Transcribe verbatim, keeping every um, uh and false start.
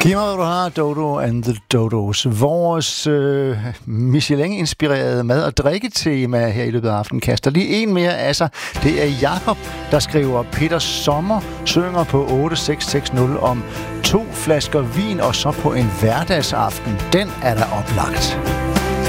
Giv mig, hvad du har, Dodo and the Dodos. Vores øh, Michelin-inspirerede mad- og drikketema her i løbet af aftenen kaster lige en mere af sig. Det er Jakob, der skriver: Peter Sommer synger på otte seks seks nul om to flasker vin og så på en hverdagsaften. Den er der oplagt.